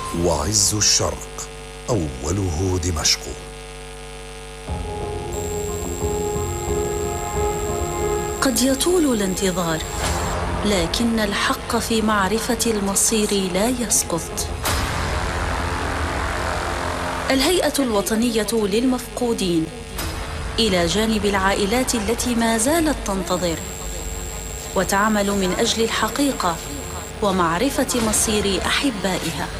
وعز الشرق أوله دمشق. قد يطول الانتظار، لكن الحق في معرفة المصير لا يسقط. الهيئة الوطنية للمفقودين إلى جانب العائلات التي ما زالت تنتظر، وتعمل من أجل الحقيقة ومعرفة مصير أحبائها.